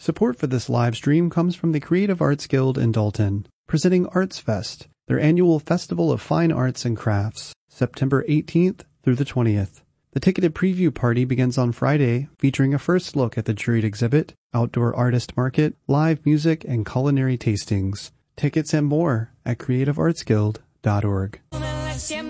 Support for this live stream comes from the Creative Arts Guild in Dalton, presenting Arts Fest, their annual festival of fine arts and crafts, September 18th through the 20th. The ticketed preview party begins on Friday, featuring a first look at the juried exhibit, outdoor artist market, live music, and culinary tastings. Tickets and more at creativeartsguild.org.